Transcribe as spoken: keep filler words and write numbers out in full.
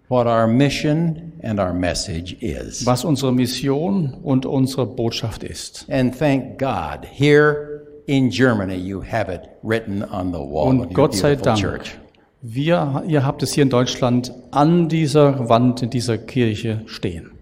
what our mission and our message is. was unsere Mission und unsere Botschaft ist. And thank God, here in Germany you have it written on the wall of Und your Gott sei beautiful Dank, church. wir, ihr habt es hier in Deutschland an dieser Wand in dieser Kirche stehen.